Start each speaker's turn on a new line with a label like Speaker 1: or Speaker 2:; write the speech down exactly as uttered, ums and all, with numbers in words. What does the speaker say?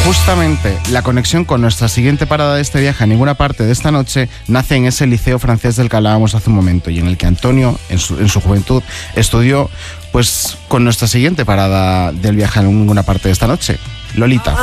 Speaker 1: justamente la conexión con nuestra siguiente parada de este viaje a ninguna parte de esta noche nace en ese liceo francés del que hablábamos hace un momento y en el que Antonio, en su, en su juventud, estudió pues con nuestra siguiente parada del viaje a ninguna parte de esta noche, Lolita.